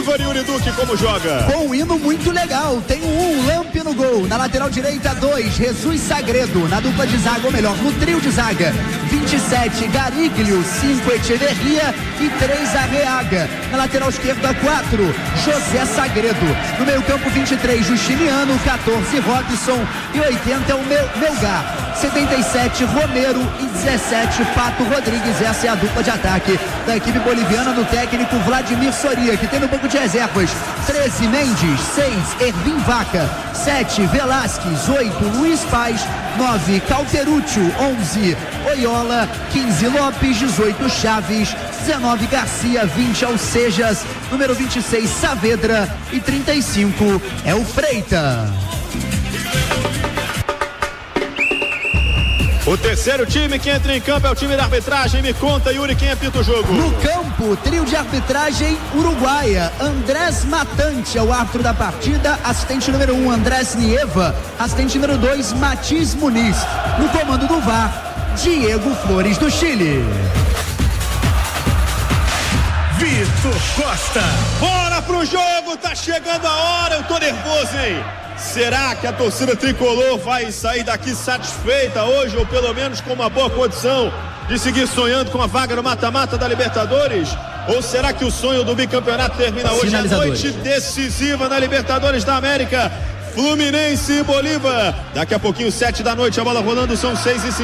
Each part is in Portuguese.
Bolívar e Yuri Duque, como joga? Com um hino muito legal, tem um Lamp no gol, na lateral direita 2, Jesus Sagredo, na dupla de zaga, ou melhor, no trio de zaga, 27, Gariglio, 5, Echeverria e 3, Arreaga, na lateral esquerda 4, José Sagredo, no meio campo 23, Justiniano, 14, Robson e 80 é o Melgar, 77, Romero e 17, Pato Rodrigues. Essa é a dupla de ataque da equipe boliviana no técnico Vladimir Soria, que tem no banco de reservas 13, Mendes, 6, Ervin Vaca, 7, Velasquez, 8, Luiz Paz, 9, Cauteruccio, 11, Oyola, 15, Lopes, 18, Chaves, 19, Garcia, 20, Alcejas, número 26, Saavedra e 35 é o Freita. O terceiro time que entra em campo é o time da arbitragem. Me conta, Yuri, quem apita o jogo? No campo, trio de arbitragem uruguaia. Andrés Matante é o árbitro da partida. Assistente número 1, Andrés Nieva. Assistente número 2, Matiz Muniz. No comando do VAR, Diego Flores, do Chile. Vitor Costa. Bora pro jogo, tá chegando a hora. Eu tô nervoso, hein? Será que a torcida tricolor vai sair daqui satisfeita hoje, ou pelo menos com uma boa condição de seguir sonhando com a vaga no mata-mata da Libertadores? Ou será que o sonho do bicampeonato termina hoje? A noite decisiva na Libertadores da América. Fluminense e Bolívar. Daqui a pouquinho, 7 da noite, a bola rolando, são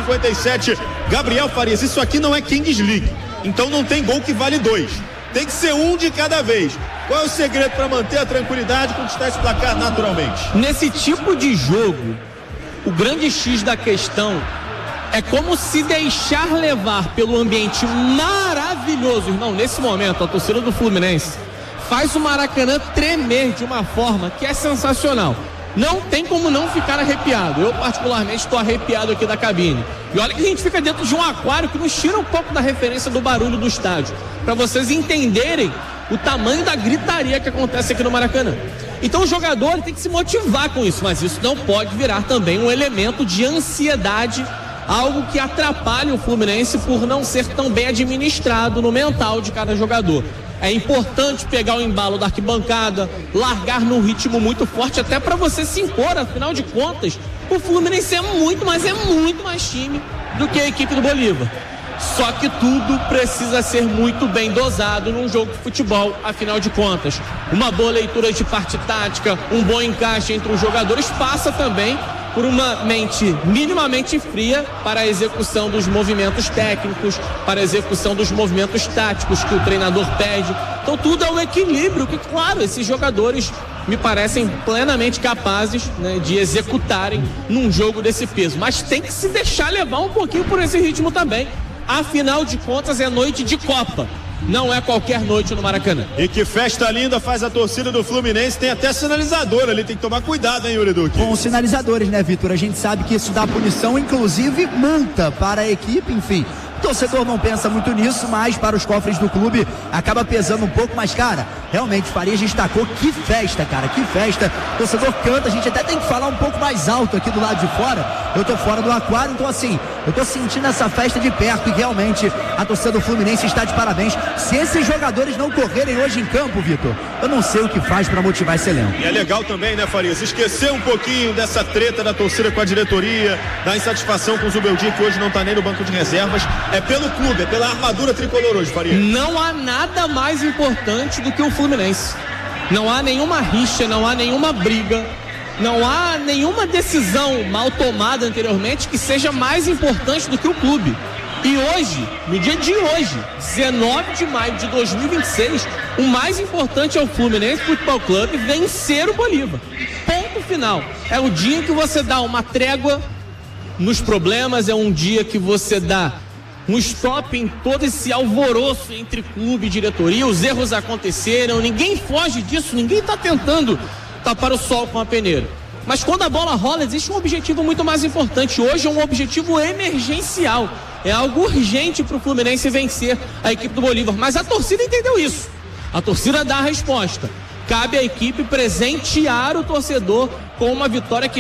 6h57. Gabriel Farias, isso aqui não é Kings League, então não tem gol que vale 2. Tem que ser um de cada vez. Qual é o segredo para manter a tranquilidade e conquistar esse placar naturalmente? Nesse tipo de jogo, o grande X da questão é como se deixar levar pelo ambiente maravilhoso. Irmão, nesse momento, a torcida do Fluminense faz o Maracanã tremer de uma forma que é sensacional. Não tem como não ficar arrepiado. Eu, particularmente, estou arrepiado aqui da cabine. E olha que a gente fica dentro de um aquário que nos tira um pouco da referência do barulho do estádio, para vocês entenderem o tamanho da gritaria que acontece aqui no Maracanã. Então o jogador tem que se motivar com isso, mas isso não pode virar também um elemento de ansiedade, algo que atrapalha o Fluminense por não ser tão bem administrado no mental de cada jogador. É importante pegar o embalo da arquibancada, largar num ritmo muito forte, até para você se impor. Afinal de contas, o Fluminense é muito mais time do que a equipe do Bolívar. Só que tudo precisa ser muito bem dosado num jogo de futebol, afinal de contas. Uma boa leitura de parte tática, um bom encaixe entre os jogadores passa também por uma mente minimamente fria para a execução dos movimentos técnicos, para a execução dos movimentos táticos que o treinador pede. Então tudo é um equilíbrio que, claro, esses jogadores me parecem plenamente capazes, né, de executarem num jogo desse peso. Mas tem que se deixar levar um pouquinho por esse ritmo também. Afinal de contas, é noite de Copa. Não é qualquer noite no Maracanã. E que festa linda faz a torcida do Fluminense. Tem até sinalizador ali, tem que tomar cuidado, hein, Yuri Duque? Com os sinalizadores, né, Vitor? A gente sabe que isso dá punição, inclusive multa para a equipe, enfim. O torcedor não pensa muito nisso, mas para os cofres do clube acaba pesando um pouco. Mas, cara, realmente, Farias destacou. Que festa, cara, que festa. O torcedor canta, a gente até tem que falar um pouco mais alto aqui do lado de fora. Eu tô fora do aquário, então assim, eu tô sentindo essa festa de perto e realmente a torcida do Fluminense está de parabéns. Se esses jogadores não correrem hoje em campo, Vitor, eu não sei o que faz para motivar esse elenco. E é legal também, né, Farias, esquecer um pouquinho dessa treta da torcida com a diretoria, da insatisfação com o Zubeldia, que hoje não tá nem no banco de reservas. É pelo clube, é pela armadura tricolor hoje, Farias. Não há nada mais importante do que o Fluminense. Não há nenhuma rixa, não há nenhuma briga, não há nenhuma decisão mal tomada anteriormente que seja mais importante do que o clube. E hoje, no dia de hoje, 19 de maio de 2026, o mais importante é o Fluminense Futebol Clube vencer o Bolívar. Ponto final. É o dia que você dá uma trégua nos problemas, é um dia que você dá um stop em todo esse alvoroço entre clube e diretoria. Os erros aconteceram, ninguém foge disso, ninguém está tentando tapar o sol com a peneira. Mas quando a bola rola, existe um objetivo muito mais importante. Hoje é um objetivo emergencial. É algo urgente para o Fluminense vencer a equipe do Bolívar. Mas a torcida entendeu isso. A torcida dá a resposta. Cabe à equipe presentear o torcedor com uma vitória que